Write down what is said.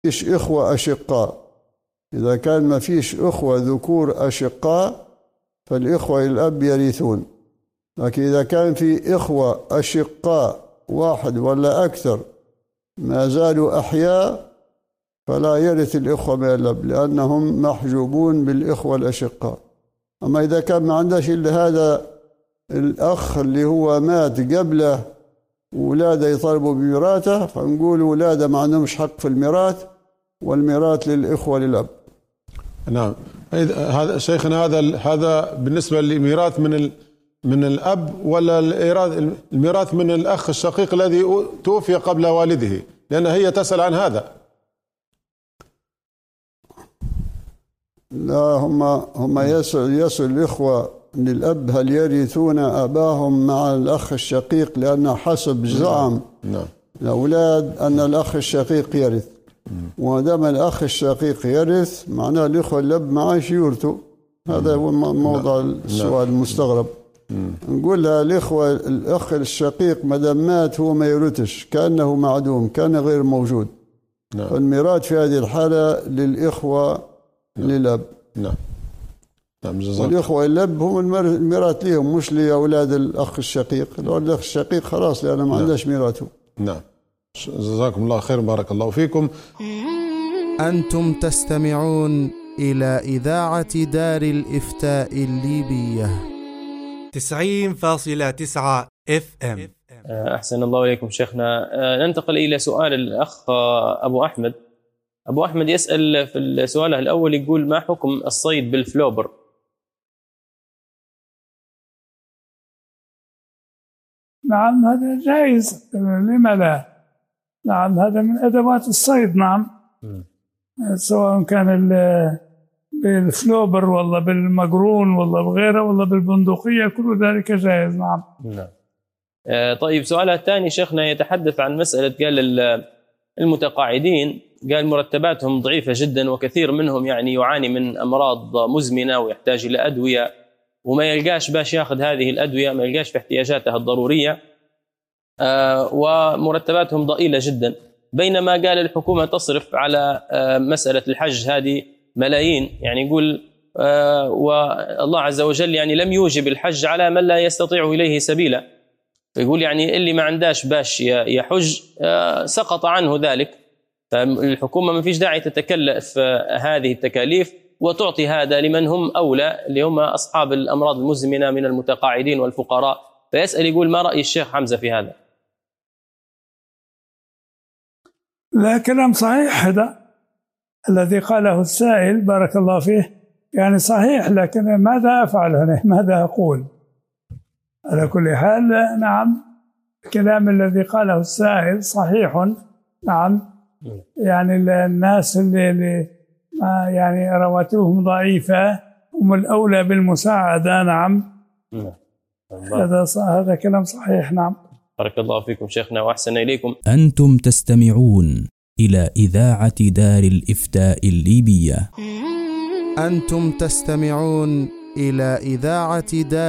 فيش إخوة أشقاء. إذا كان ما فيش إخوة ذكور أشقاء فالإخوة الأب يرثون، لكن إذا كان في إخوة أشقاء واحد ولا أكثر ما زالوا أحياء فلا يرث الإخوة من الأب لأنهم محجوبون بالإخوة الأشقاء. أما إذا كان ما عندش إلا هذا الأخ اللي هو مات قبله وولاده يطالبوا بميراثه فنقول ولاده ما عندهمش حق في الميراث، والميراث للإخوة للأب. نعم. هذا شيخنا هذا بالنسبة للميراث من الأب، ولا الميراث من الأخ الشقيق الذي توفي قبل والده؟ لأن هي تسأل عن هذا. لا، هم يسأل الإخوة من الأب هل يرثون أباهم مع الأخ الشقيق، لأن حسب زعم الأولاد أن الأخ الشقيق يرث، ودام الأخ الشقيق يرث معناه الإخوة الأب معاش يورثوا. هذا هو موضوع السؤال المستغرب. نقول لها الإخوة الأخ الشقيق ما دام مات هو ما يرثش، كأنه معدوم، كان غير موجود. فالميراث في هذه الحالة للإخوة للأب. نعم. والإخوة الأب هم الميراث لهم، مش لأولاد الأخ الشقيق. الأخ الشقيق خلاص لأنه ما عندهش ميراثه. نعم. جزاكم الله خير، بارك الله فيكم. أنتم تستمعون إلى إذاعة دار الإفتاء الليبية 90.9 FM. أحسن الله إليكم شيخنا. ننتقل إلى سؤال الأخ أبو أحمد. أبو أحمد يسأل في السؤال الأول، يقول ما حكم الصيد بالفلوبر؟ نعم هذا جائز، لما لا؟ نعم هذا من أدوات الصيد. نعم سواء كان بالفلوبر ولا بالمقرون ولا بغيره ولا بالبندقية، كل ذلك جائز. نعم. طيب سؤالها الثاني شيخنا يتحدث عن مسألة، قال المتقاعدين قال مرتباتهم ضعيفة جدا، وكثير منهم يعني يعاني من أمراض مزمنة ويحتاج إلى أدوية، وما يلقاش باش ياخذ هذه الأدوية، ما يلقاش في احتياجاته الضرورية، ومرتباتهم ضئيلة جدا. بينما قال الحكومة تصرف على مسألة الحج هذه ملايين، يعني يقول والله عز وجل يعني لم يوجب الحج على من لا يستطيع إليه سبيلا. فيقول يعني اللي ما عنداش باش يحج سقط عنه ذلك. فالحكومة ما فيش داعي تتكلف هذه التكاليف وتعطي هذا لمن هم أولى، اللي هم أصحاب الأمراض المزمنة من المتقاعدين والفقراء. فيسأل يقول ما رأي الشيخ حمزة في هذا؟ لا، كلام صحيح هذا الذي قاله السائل بارك الله فيه، يعني صحيح، لكن ماذا أفعل هنا؟ ماذا أقول؟ على كل حال نعم الكلام الذي قاله السائل صحيح. نعم يعني الناس اللي يعني رواتبهم ضعيفة هم الأولى بالمساعدة. نعم هذا كلام صحيح. نعم. بارك الله فيكم شيخنا وأحسن إليكم. أنتم تستمعون إلى إذاعة دار الإفتاء الليبية. أنتم تستمعون إلى إذاعة دار